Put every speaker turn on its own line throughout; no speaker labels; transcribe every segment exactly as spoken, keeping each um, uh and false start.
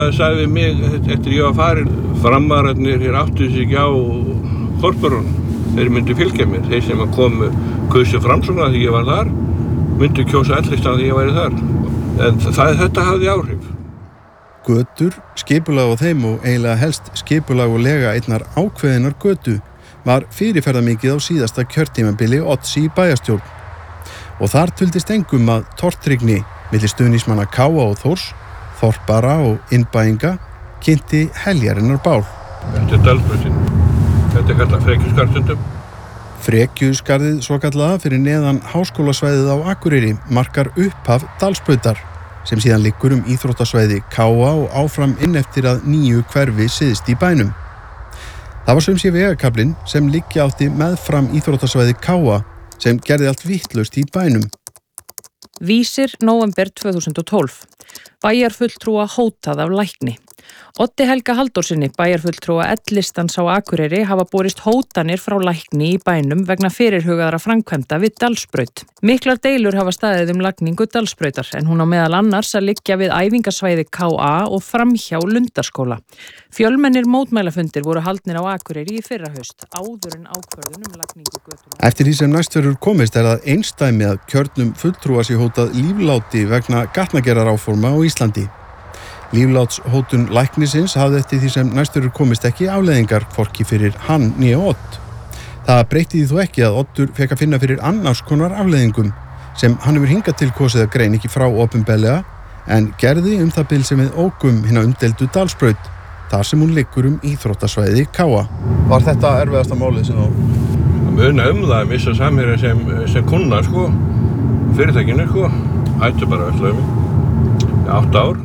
Það sagði við mig eftir ég var farin, framararnir hér áttu sig ekki á þorpurunum. Þeir myndu fylgja mér. Þeir sem komu kusu Framsóknar því ég var þar, myndu kjósa Ellistan því ég væri þar. En það, þetta hafði áhrif.
Götur, skipulag á þeim og eiginlega helst skipulag og lega einnar ákveðinar götu var fyrirferðarmikið á síðasta kjörtímabili Odds í bæjarstjórn. Og þar tuldist engum að tortryggni milli stuðningsmanna Káa og Þórs, þorpara og innbæinga kynnti heljarinnar bál.
Þetta er Dalsbrautin. Þetta er kallað Frekjuskarðstundum.
Frekjuskarðið svokallaða fyrir neðan háskólasvæðið á Akureyri markar upphaf Dalsbrautar sem síðan liggur um íþróttasvæði Káa og áfram inn eftir að nýju hverfi syðst í bænum. Það var sumsé vegakaflinn sem liggja átti meðfram íþróttasvæði Káa sem gerði allt vitlaust í bænum.
Vísir, nóvember tvö þúsund og tólf. Bæjarfulltrúa hótað af lækni. Oddi Helga Halldórsinni, bæjarfulltrúa L-listans á Akureyri, hafa borist hótanir frá lækni í bænum vegna fyrirhugaðra framkvæmda við Dalsbraut. Miklar deilur hafa staðið um lagningu Dalsbrautar en hún á meðal annars að liggja við æfingasvæði K A og framhjá Lundarskóla. Fjölmennir mótmælafundir voru haldnir á Akureyri í fyrrahaust, áður en ákvörðun um lagningu götunnar.
Eftir því sem næst verður komist er það einsdæmi að kjörnum fulltrúa sé hótað lífláti vegna gatnagerðaráforma á Íslandi. Líflátshótun læknisins hafði eftir því sem næst verður komist ekki afleiðingar hvorki fyrir hann né Odd. Það breytti því þó ekki að Oddur fekk að finna fyrir annars konar afleiðingum sem hann hefur hingað til kosið að greina ekki frá opinberlega en gerði um það bil sem við ókum hina umdeildu Dalsbraut þar sem hún liggur um íþróttasvæði Káa. Var þetta erfiðasta málið sem þú?
Það muna um það að missa samherja sem, sem kunna sko, fyrirtækinu sko, hættu bara að slömi, átta ár.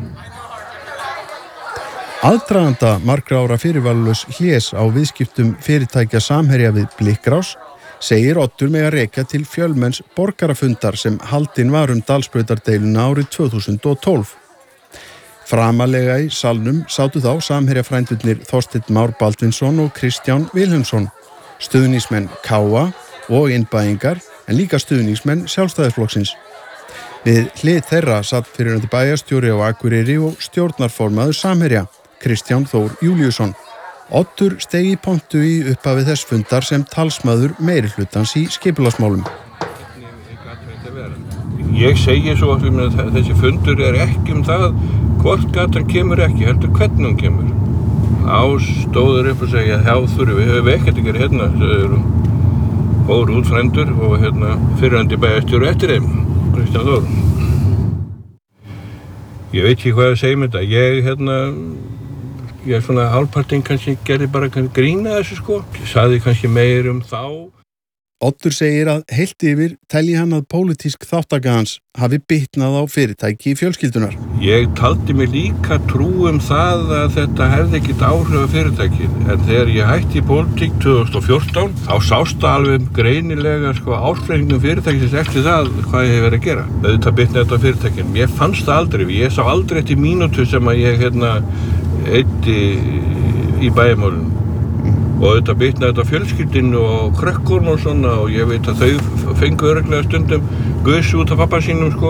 Aðdraganda margra ára fyrirvalulaus hlés á viðskiptum fyrirtækja Samherja við Blikkrás segir Oddur með að rekja til fjölmenns borgarafundar sem haldinn var um Dalsbrautardeiluna árið tvö þúsund og tólf. Framalega í salnum sátu þá Samherjafrændurnir Þorsteinn Már Baldvinsson og Kristján Vilhelmsson, stuðningsmenn Káa og innbæingar en líka stuðningsmenn Sjálfstæðisflokksins. Við hlið þeirra satt fyrrverandi bæjarstjóri á Akureyri og stjórnarformaður Samherja, Kristján Þór Júlíusson. Oddur steig í pontu í upphafi þess fundar sem talsmaður meirihlutans í skipulagsmálum.
Ég segi svo að þessi fundur er ekki um það hvort gatan kemur ekki, heldur hvernig hún kemur. Á stóður upp og segja, já þurfum við höfum ekkert að gera hérna, fóru út frændur og hérna fyrrverandi bæjarstjóri eftir þeim, Kristján Þór. Ég veit ekki hvað að segja með þetta, ég hérna Ég er svona hálfpartinn kannski gerði bara grína þessu sko. Ég sagði kannski meir um þá.
Oddur segir að heilt yfir telji hann að pólitísk þátttaka hans hafi bitnað á fyrirtæki í fjölskyldunar.
Ég taldi mig líka trú um það að þetta hefði ekkert áhrif á fyrirtækið. En þegar ég hætti í pólitík tvö þúsund og fjórtán þá sást það alveg greinilega sko ársreikningum fyrirtækisins eftir það hvað ég hef verið að gera. Auðvitað bitnaði þetta á fyrirtækin. Mér fannst það aldrei. Ég sá aldrei eftir mínútu sem að ég hérna eitti í bæjarmálunum. Og auðvitað bitnaði þetta á fjölskyldinu og krökkurinn og svona og ég veit að þau fengu örugglega stundum gusu út af pappa sínum sko.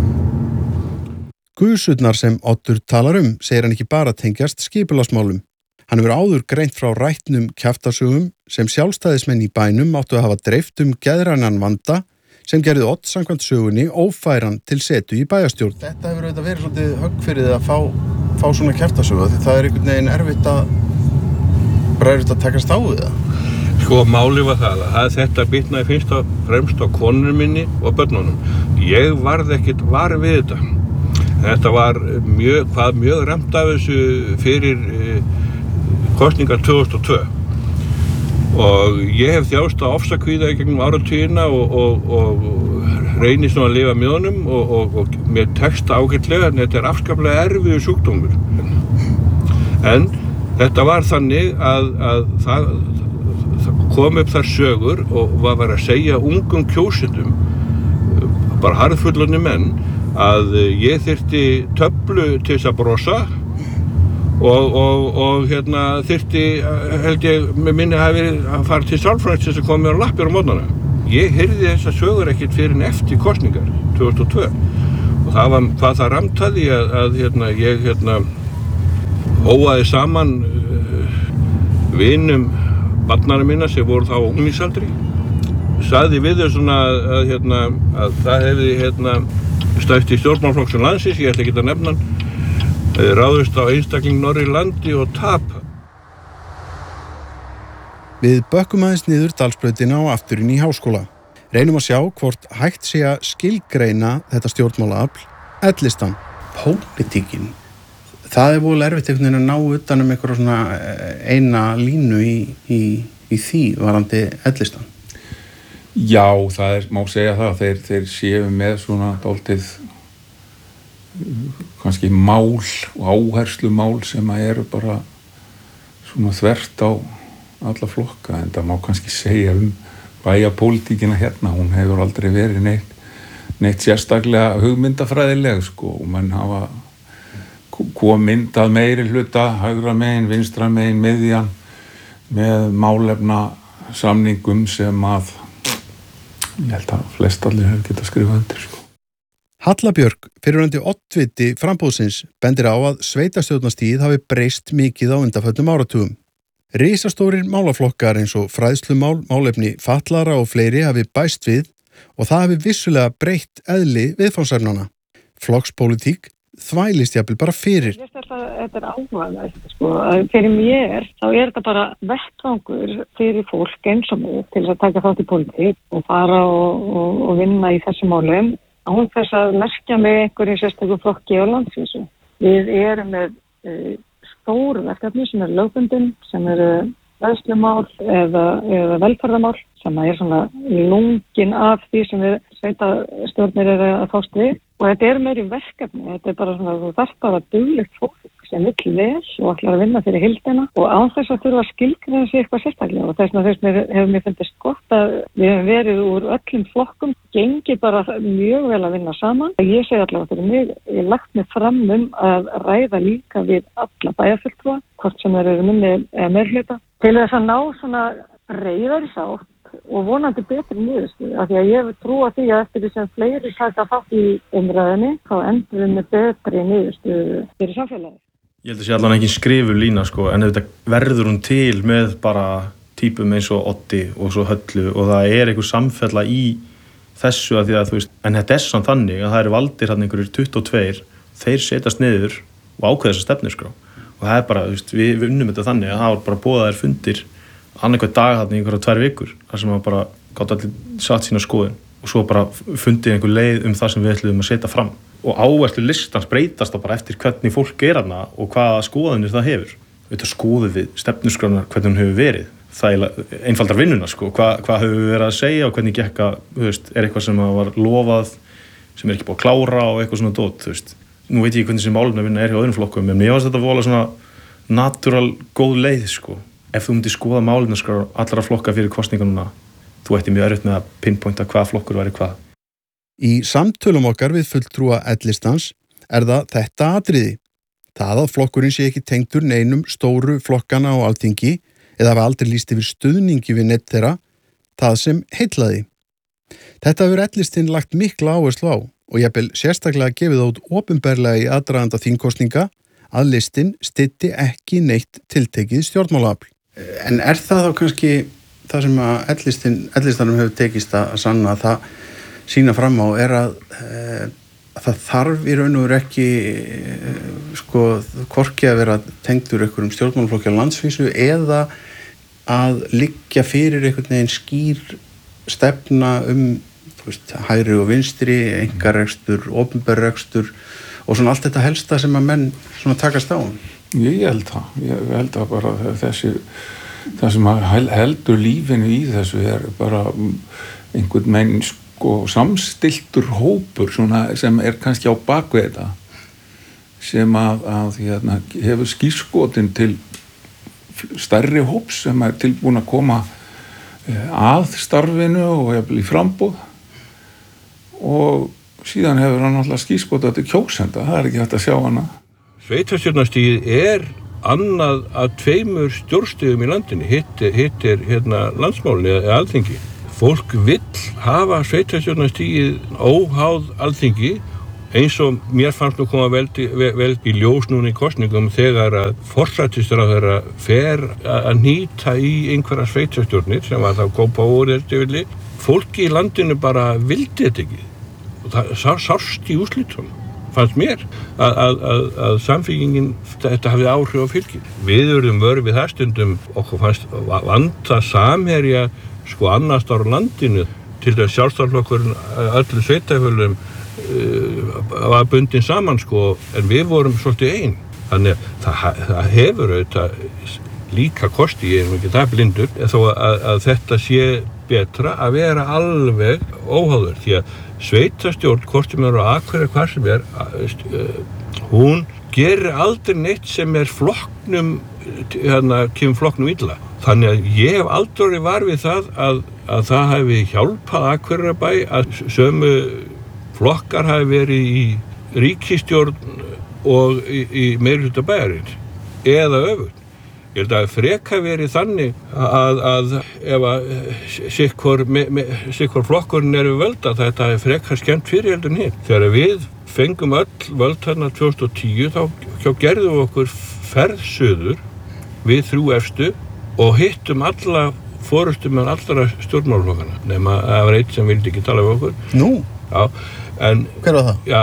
Gusurnar sem Oddur talar um segir hann ekki bara tengjast skipulagsmálum. Hann hefur áður greint frá rætnum kjaftasögum sem sjálfstæðismenn í bænum áttu að hafa dreift um geðrænan vanda sem gerði Odd samkvæmt sögunni ófæran til setu í bæjarstjórn. Þetta hefur auðvitað verið svolítið högg fyrir þið að fá, fá svona kjaftasögu því það er einhvern veginn erfitt að bara erfitt að takast á við það.
Sko málið var það að þetta bitnaði fyrst og fremst á konunum minni og börnunum. Ég varð ekkert var við þetta. Þetta var mjög, hvað mjög ræmt af þessu fyrir eh, kosningar tvö þúsund og tvö. Og ég hef þjást á ofsakvíða í gegnum áratugina og, og, og reyni svona að lifa með honum og, og, og mér tekst ágætlega en þetta er afskaplega erfiður sjúkdómur. En þetta var þannig að, að það, það kom upp þar sögur og var verið að segja ungum kjósendum, bara harðfullorðnir menn, að ég þyrfti töflu til þess að brosa og, og, og hérna þyrfti, held ég, með minni hafi verið að fara til sálfræðings til þess að koma mér á lappir á morgnana. Ég heyrði þessa sögur ekkert fyrir en eftir kosningar, tvö þúsund og tvö. Og það var hvað það ramtaði að, að hérna, ég hérna, hóaði saman uh, vinum barnanna minna sem voru þá á unglingsaldri. Sagði við þau svona að, að, hérna, að það hefði hérna, stærsti stjórnmálaflokks landsins, ég ætla ekki að nefna hann, ráðist á einstakling norður í landi og tapa.
Við bökkum aðeins niður Dalsbrautina og aftur inn í háskóla. Reynum að sjá hvort hægt sé að skilgreina þetta stjórnmálaafl, ellistan. Pólitíkin, það er voðalega erfitt einhvern veginn að ná utan um einhverja svona eina línu í, í, í því varandi ellistan.
Já, það er, má segja það, þeir, þeir séu með svona dálítið kannski mál og áherslumál sem að eru bara svona þvert á alla flokka, en það má kannski segja um bæjarpólitíkina hérna, hún hefur aldrei verið neitt, neitt sérstaklega hugmyndafræðileg sko, og menn hafa kom myndað meiri hluta, hægra megin, vinstra megin, miðjan, með málefna samningum sem að ég held að flest allir hefur getað skrifað undir sko.
Halla Björk, fyrrverandi oddviti frambúðsins, bendir á að sveitarstjórnarstigið hafi breyst mikið á undanförnum áratugum. Risastórir málaflokkar eins og fræðslumál, málefni fatlara og fleiri hafi bæst við og það hafi vissulega breytt eðli viðfangsefnanna. Flokkspólitík þvælist jafnvel bara fyrir.
Ég veist að þetta er áhugavert, sko. Fyrir mér þá er þetta bara vettvangur fyrir fólk eins og mig til að taka þátt í pólitík og fara og, og, og vinna í þessu málum án þess að merkja með einhverjum sérstökum flokki á landsvísu. Við erum með e, stór verkefni sem eru lögbundin, sem eru fræðslumál eða, eða velferðarmál, sem er svona lungin af því sem við sveitarstjórnir eru að fást við. Og þetta er meiri verkefni, þetta er bara svona, þú þarf bara duglegt fólk sem vill vel og ætlar að vinna fyrir heildina og án þess að þurfa að skilgreina sig eitthvað sérstaklega. Og þess vegna þess mér hefur mér fundist gott að við hefum verið úr öllum flokkum, gengi bara mjög vel að vinna saman. Ég segi allavega fyrir mig, ég lagt mig fram um að ræða líka við alla bæjarfulltrúa, hvort sem þeir eru minni eða meirhluta, til þess að ná svona breiðari sátt og vonandi betri niðurstöðu, af því að ég hef trú að því að eftir því sem fleiri taka þátt í umræðinni, þá endur við með betri niðurstöðu fyrir samfélagið.
Ég held að sé allan ekki skrifur lína sko, en þetta verður hún til með bara típum eins og Oddi og svo Höllu og það er einhver samfella í þessu að því að þú veist, en þetta er samt þannig að það eru valdir hann einhverjir tuttugu og tvö, þeir setjast niður og ákveða þessa stefnuskrá og það er bara, þú veist, við, við unnum þetta þannig að það var bara boðaðir fundir annarkvæð dag þarna í einhverja tvær vikur þar sem maður bara gátt allir satt sína skoðun og svo bara fundið einhver leið um það sem við ætlum að setja fram og áherslu listans breytast þá bara eftir hvernig fólk er þarna og hvaða skoðanir það hefur. Þetta skoðum við stefnuskránar hvernig hún hefur verið. Það er einfaldar vinnuna sko, hvað, hvað hefur við verið að segja og hvernig gekk að, þú veist, er eitthvað sem var lofað sem er ekki búið að klára og eitthvað svona dót, þú veist. Nú veit ég hvernig sem málefnavinna er hjá öðrum flokkum, en mér finnst þetta vola svona natúral góð leið sko. Ef þú myndir skoða málefnaskrár allra flokka fyrir kosningununa, þú ætti mjög erfitt með að pinpointa hvað flokkur væri hvað.
Í samtölum okkar við fulltrúa ellistans er það þetta atriði. Það að flokkurinn sé ekki tengdur neinum stóru flokkana á Alþingi eða hafa aldrei lýst yfir stuðningi við neitt þeirra, það sem heillaði. Þetta hefur ellistinn lagt mikla áherslu á og jafnvel sérstaklega gefið út opinberlega í aðdraganda þingkosninga að listinn styddi ekki neitt tiltekið stjórnmálaafl. En er það þá kannski það sem að ellistin, ellistanum hefur tekist að sanna að það sína fram á er að, e, að það þarf í raun og veru ekki e, sko hvorki að vera tengdur einhverjum stjórnmálaflokki á landsvísu eða að liggja fyrir einhvern veginn skýr stefna um þú veist, hægri og vinstri, einkarekstur, opinberrekstur og svona allt þetta helsta sem að menn svona takast á.
Ég held það, ég held að bara þessi, það sem heldur lífinu í þessu er bara einhvern meginn sko samstilltur hópur svona sem er kannski á bakvið þetta sem að, að hérna, hefur skírskotin til stærri hóps sem er tilbúin að koma að starfinu og hefur í frambúð og síðan hefur hann alltaf skírskotað til kjósenda, það er ekki hægt að sjá hana.
Sveitarstjórnarstigið er annað af tveimur stjórnstigum í landinu, hitt, hitt er hérna landsmálin eða Alþingi. Fólk vill hafa sveitarstjórnarstigið óháð Alþingi eins og mér fannst nú koma vel, vel, vel í ljós núna í kosningum þegar að forsætisráðherra fer að nýta í einhverja sveitarstjórnir sem var þá Kópavogur eftirvilli. Fólki í landinu bara vildi þetta ekki og það sá, sást í úrslitum, fannst mér að, að, að, að samfylkingin þetta hafði áhrif á fylkið. Við erum vör við það stundum okkur fannst vanta samherja sko annars ára landinu til þess sjálfstæðisflokkurinn öllu sveitarfélögum uh, var bundin saman sko en við vorum svolítið einn. Þannig að það, það hefur auðvitað líka kosti, ég er ekki það blindur, þó að, að þetta sé betra að vera alveg óháður því að sveitarstjórn, hvort sem er á Akureyri hvað sem er, uh, hún gerir aldrei neitt sem er flokknum, hérna, kemur flokknum illa. Þannig að ég hef aldrei var við það að, að það hafi hjálpað Akureyrarbæ að sömu flokkar hafi verið í ríkisstjórn og í, í meirihluta bæjarins eða öfugt. Ég held að freka verið þannig að, að ef að sikkur, sikkur flokkurinn er við völda þetta er freka skemmt fyrir heldur en hér. Þegar við fengum öll völd þarna tvö þúsund og tíu þá, þá gerðum við okkur ferð suður við þrjú efstu og hittum alla forystumenn allra stjórnmálaflokkana nema að það var einn sem vildi ekki tala við okkur.
Nú?
Já, en...
Hver var það?
Já,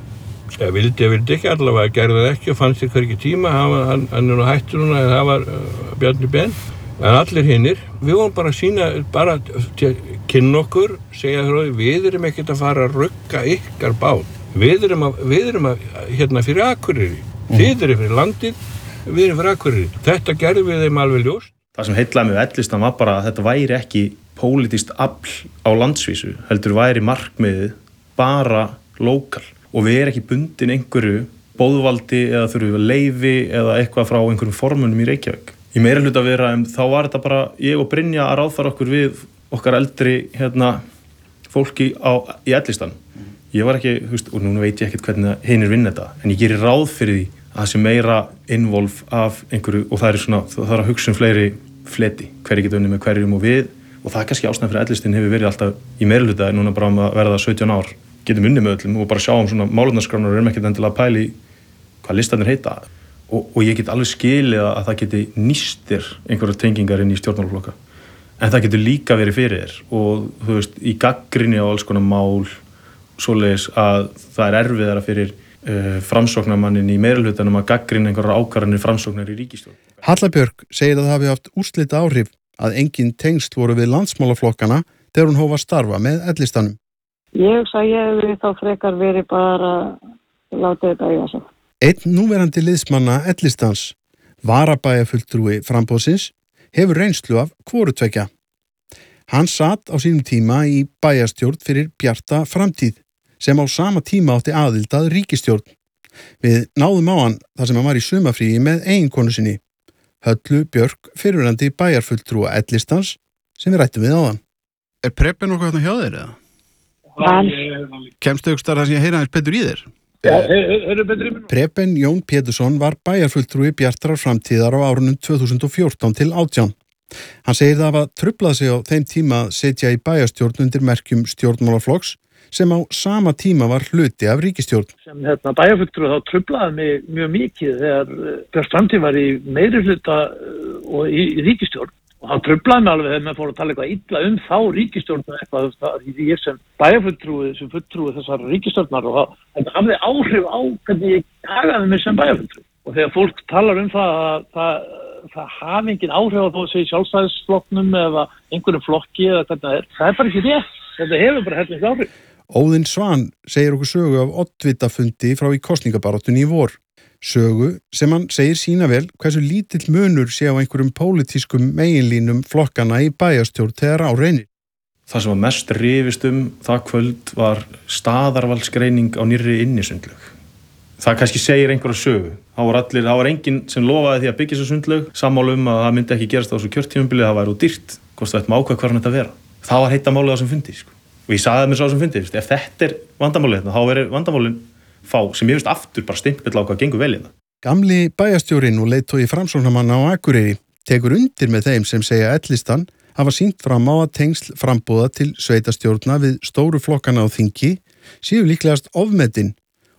ég vildi, ég vildi ekki allavega, gerði það ekki og fannst þér hvergi tíma, hann, hann, hann er nú hættur núna en það var uh, Bjarni Ben. En allir hinnir, við vorum bara að sína, bara til að kynna okkur, segja þér við erum ekkert að fara að rugga ykkar bát. Við erum að, við erum að hérna fyrir Akureyri. Mm. Þið erum fyrir landið, við erum fyrir Akureyri. Þetta gerðum við þeim alveg ljóst.
Það sem heillaði mig við Ellistan var bara að þetta væri ekki pólitískt afl á landsvísu, heldur væri markmiðið bara lokal og við erum ekki bundin einhverju boðvaldi eða þurfum við leyfi eða eitthvað frá einhverjum formunum í Reykjavík. Í meirihluta vera, þá var þetta bara ég og Brynja að ráðfæra okkur við okkar eldri hérna, fólki á, í Ellistan. Ég var ekki, þú veist, og núna veit ég ekkert hvernig hinir vinna þetta, en ég gerir ráð fyrir því að það sé meira involv af einhverju og það er svona, það er að hugsa um fleiri fleti, hverju getur unnið með hverjum og við og það er kannski ástæðan fyrir Ellistin hefur verið alltaf í meirihluta núna bara um að verða sautján ár getum unnið með öllum og bara sjáum svona málefnaskránar og erum ekkert endilega að pæla í hvað listanir heita og, og ég get alveg skilið að það geti nýstir einhverjar tengingar inn í stjórnmálaflokka en það getur líka verið fyrir þér og þú veist, í gagnrýni á alls konar mál svoleiðis að það er erfiðara fyrir uh, framsóknarmannin í meirihlutanum að gagnrýna einhverjar ákvarðanir framsóknar í ríkisstjórn.
Halla Björk segir að það hafi haft úrslita áhrif að engin tengsl voru við landsmálaflokkana þegar hún hóf að starfa með Ellistanum.
Ég hugsa að ég hefði þá frekar verið bara látið þetta eiga sig.
Einn núverandi liðsmanna Ellistans, varabæjarfulltrúi framboðsins, hefur reynslu af hvorutveggja. Hann satt á sínum tíma í bæjarstjórn fyrir Bjarta framtíð, sem á sama tíma átti aðild að ríkisstjórn. Við náðum á hann þar sem hann var í sumafríi með eiginkonu sinni, Höllu Björk, fyrrverandi bæjarfulltrúa Ellistans, sem við rættum við áðan. Er preppin okkur hérna hjá þér eða?
Hann.
Kemstu ykkur starf að ég heyra aðeins betur í þér?
Ja.
Preben Jón Pétursson var bæjarfulltrúi Bjartrar framtíðar á árunum tvö þúsund og fjórtán til átján. Hann segir það að truflað sig á þeim tíma að setja í bæjarstjórn undir merkjum stjórnmálaflokks sem á sama tíma var hluti af ríkisstjórn.
Sem hérna, bæjarfulltrúi þá truflaði mig mjög mikið þegar Bjart framtíð var í meirihluta og í, í ríkisstjórn. Og það truflaði mig alveg þegar maður fór að tala eitthvað illa um þá ríkisstjórn eitthvað það, ég sem bæjarfulltrúi, sem fulltrúi þessar ríkisstjórnar og það hafði áhrif á hvernig ég hagaði mig sem bæjarfulltrúi. Og þegar fólk talar um það að það, það hafi engin áhrif á þó að segja sjálfstæðisflokknum eða einhverjum flokki eða hvernig það er, það er bara ekki rétt. Þetta hefur bara helling áhrif.
Óðinn Svan segir okkur sögu af oddvitafundi frá í kosningabaráttunni í vor. Sögu sem hann segir sína vel hversu lítill munur sé á einhverjum pólitískum meginlínum flokkana í bæjarstjórn þegar á reynir.
Það sem var mest rifist um það kvöld var staðarvalsgreining á nýrri innisundlaug. Það kannski segir einhverja sögu. Það var allir, það var enginn sem lofaði því að byggja þessu sundlaug, sammála um að það myndi ekki gerast á þessu kjörtímabili, það væri úr dýrt, hvort það ættum ákveð hvernig þetta vera. Það var heita málið á þessum fundi, sko. Og ég sagði það mér sá sem fundi, ef þetta er vandamálið hérna, þá er vandamálin fá sem ég veist aftur bara stimpill á hvað gengur vel hérna.
Gamli bæjarstjórinn og leiðtogi framsóknarmanna á Akureyri tekur undir með þeim sem segja Ellistan hafa sýnt fram á að tengsl framboða til sveitarstjórna við stóru flokkana á þingi séu líklegast ofmetin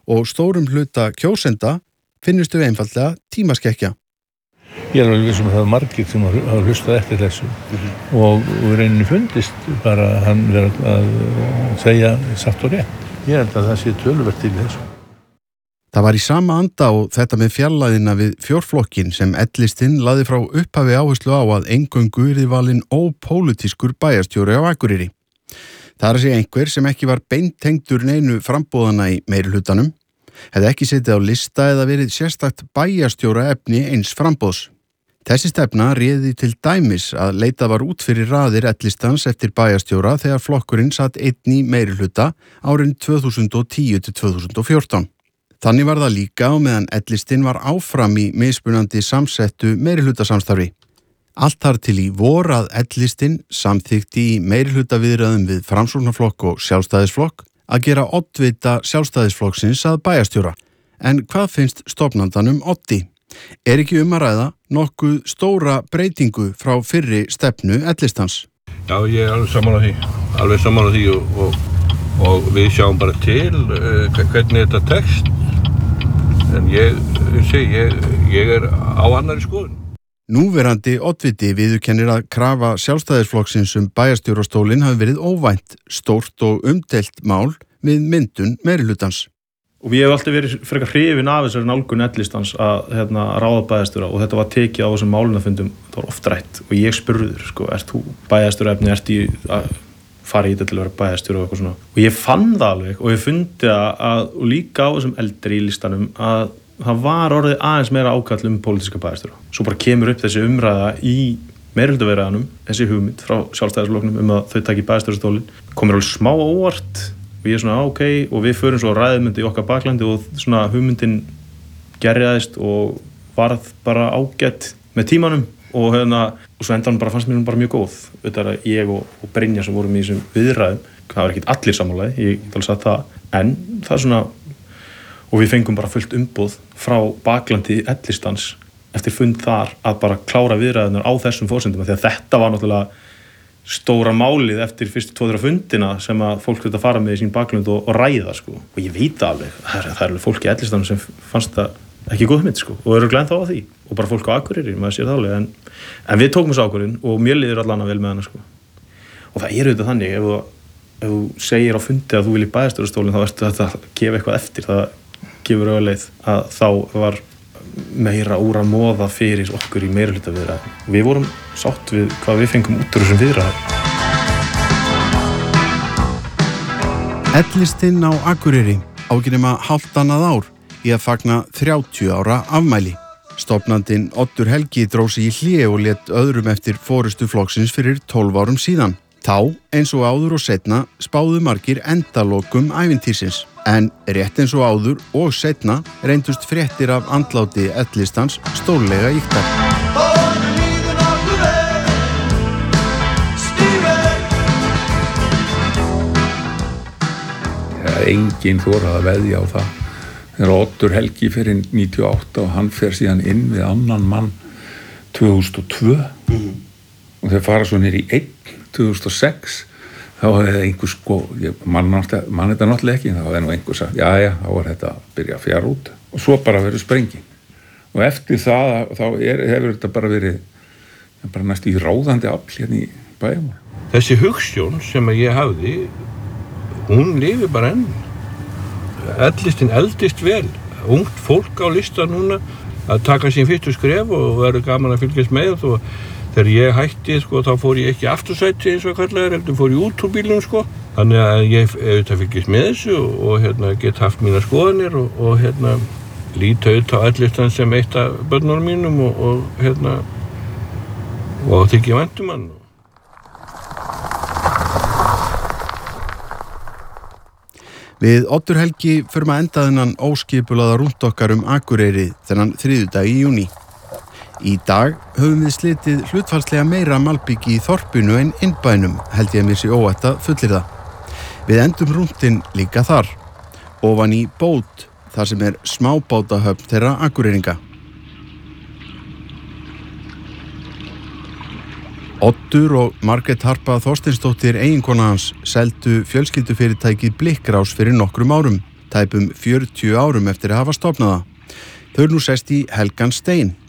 og stórum hluta kjósenda finnist þau einfaldlega tímaskekkja.
Ég er alveg vissum að það er margir sem hafa hlustað eftir þessu mm-hmm. og, og reyninni fundist bara hann verið að segja satt og rétt. Ég held að það sé töluvert til þessu.
Það var í sama anda og þetta með fjarlæðina við fjórflokkin sem L-listinn lagði frá upphafi áherslu á að eingöngu yrði valinn ópólitískur bæjarstjóri á Akureyri. Það er að segja einhver sem ekki var beintengdur neinu frambúðana í meirihlutanum, hefði ekki setið á lista eða verið sérstakt bæjarstjóra efni eins frambúðs. Þessi stefna réði til dæmis að leita var út fyrir raðir L-listans eftir bæjarstjóra þegar flokkurinn satt einn í meirihluta árin tvö þúsund og tíu til tvö þúsund og fjórtán. Þannig var það líka á meðan L-listinn var áfram í mismunandi samsettu meirihluta-samstarfi. Allt þar til í vor að L-listinn samþykkti í meirihlutaviðræðum við Framsóknarflokk og Sjálfstæðisflokk að gera oddvita Sjálfstæðisflokksins að bæjarstjóra. En hvað finnst stofnandanum Oddi? Er ekki um að ræða nokkuð stóra breytingu frá fyrri stefnu L-listans?
Já, ég er alveg sammála því. Alveg sammála því og, og, og við sjáum bara til uh, hvernig þetta tekst. En ég, ég, ég, ég er á annarri skoðun.
Núverandi oddviti viðurkennir að krafa Sjálfstæðisflokksins um bæjarstjórastólinn hafi verið óvænt, stórt og umdeilt mál við myndun meirihlutans.
Og ég hef alltaf verið frekar hrifinn af þessari nálgun L-listans að hérna, ráða bæjarstjóra og þetta var tekið á þessum málunarfundum, það var oft rætt og ég spurður, sko, ert þú bæjarstjóraefni, ert í að fara í þetta til að vera bæjarstjóra og eitthvað svona. Og ég fann það alveg og ég fundi að, og líka á þessum eldri í listanum, að það var orðið aðeins meira ákall um pólitíska bæjarstjóra. Svo bara kemur upp þessi umræða í meirihlutaviðræðunum, þessi hugmynd frá Sjálfstæðisflokknum um að þau taki bæjarstjórastólinn, komur alveg smá óvart. Og ég er svona, ok, og við förum svo ræðmyndi í okkar baklandi og svona hugmyndin gerjaðist og varð bara ágætt með tímanum og hérna, og svo endan bara fannst mér hún bara mjög góð. Þetta er að ég og, og Brynja sem vorum í þessum viðræðum, það var ekkert allir sammálaði, ég get alveg sagt það, en það er svona, og við fengum bara fullt umboð frá baklandi L-listans eftir fund þar að bara klára viðræðunar á þessum forsendum, því að þetta var náttúrulega stóra málið eftir fyrstu tvo-þrjá fundina sem að fólk þetta fara með í sín baklönd og, og ræða, sko. Og ég veit alveg, það er, það er alveg fólk í L-listanum sem fannst það ekki góð mynd, sko. Og eru glænt á því. Og bara fólk á Akureyri, maður sér það alveg. En, en við tókum þessu ákvörðun og mér líður allan að vel með hana, sko. Og það er auðvitað þannig, ef þú, ef þú segir á fundi að þú viljið bæjarstjórastólinn, þá ertu þetta að gefa eitthvað eftir. Það gefur auðvitað að þá var meira úr að móða fyrir okkur í meirihlutaviðræðum. Við vorum sátt við hvað við fengum út úr þessum viðræðum.
L-listinn á Akureyri á ekki nema hálft annað ár í að fagna þrjátíu ára afmæli. Stofnandinn Oddur Helgi dró sig í hlé og lét öðrum eftir forystu flokksins fyrir tólf árum síðan. Þá, eins og áður og seinna, spáðu margir endalokum ævintýrsins. En rétt eins og áður og seinna reyndust fréttir af andláti L-listans stórlega ýktar.
Ja, enginn þorað að veðja á það. Þegar Oddur Helgi fer inn níutíu og átta og hann fer síðan inn við annan mann tvö þúsund og tvö mm-hmm. og þeir fara svo niður í einn tvö þúsund og sex þá hefði einhver sko, mann man þetta náttúrulega ekki, þá hefði nú einhver sagt, já, já, þá var þetta að byrja að fjara út og svo bara verið sprenging. Og eftir það, þá er, hefur þetta bara verið bara næst í ráðandi afl hérna í bæjum.
Þessi hugsjón sem að ég hafði, hún lifir bara enn. L-listinn eldist vel. Ungt fólk á lista núna að taka sín fyrstu skref og verður gaman að fylgjast með og þegar ég hætti, sko, þá fór ég ekki aftursæti eins og kallaður, heldur fór ég út úr bílnum, sko. Þannig að ég auðvitað fylgist með þessu og, og hérna, get haft mína skoðanir og, og hérna, líta auðvitað á L-listan sem eitt af börnunum mínum og, og hérna, og þykja vænt um hann.
Við Oddur Helgi förum að enda þennan óskipulaða rúnt okkar um Akureyri þennan þriðjudag í júní. Í dag höfum við slitið hlutfallslega meira malbyggi í þorpinu en innbænum, held ég að mér sé óætt að fullyrða. Við endum rúntinn líka þar, ofan í Bót, þar sem er smábátahöfn þeirra Akureyringa. Oddur og Margrét Harpa Þorsteinsdóttir eiginkona hans seldu fjölskyldufyrirtækið Blikkrás fyrir nokkrum árum. tæpum fjörutíu árum eftir að hafa stofnað það. Þau eru nú sest í helgan stein